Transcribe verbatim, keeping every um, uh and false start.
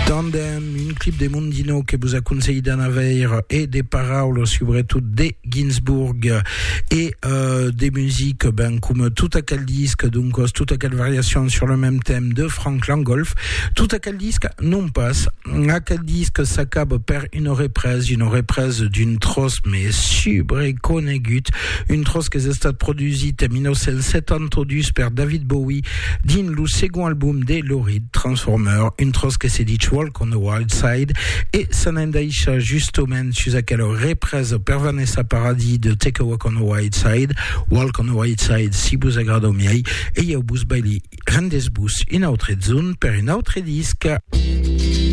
Tandem, un clip de Mondino che vous acconseille d'en avoir et des paroles surtout de Ginsburg et euh, des musiques ben, comme tout à quel disque, donc tout à quelle variation sur le même thème de Frank Langolf. Tout à quel disque non passe. À quel disque s'accable per une reprise, une reprise d'une trosse mais super conegut, une trosse qui est stata produite en millenovecentosettantadue per David Bowie din le second album de Lou Reed, Transformer, une trosse qui s'est dit Walk on the Wild Side et s'anendaisce justement sur quelle reprise per Vanessa Paradis de Take a Walk on the Wild Side, Walk on the Wild Side si vous agrada miei e io bus baili rendes bus in autre zone per un autre disque.